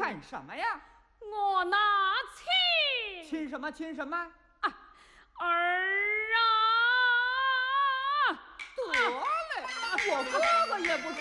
干什么呀？ 我那亲亲什么亲什么？ 儿啊！ 得嘞，我哥哥也不